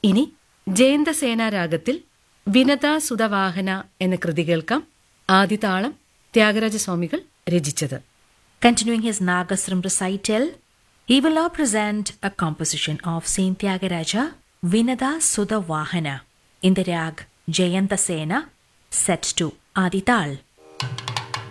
ഇനി ജയന്തസേന രാഗത്തിൽ വിനതാ സുതവാഹന എന്ന കൃതി കേൾക്കാം. ആദിതാളം ത്യാഗരാജസ്വാമികൾ രചിച്ചത്. Continuing his Nagasram recital, he will now present a composition of Saint Tyagaraja, Vinada Sudha Vahana, in the rag Jayantasena, set to Adital.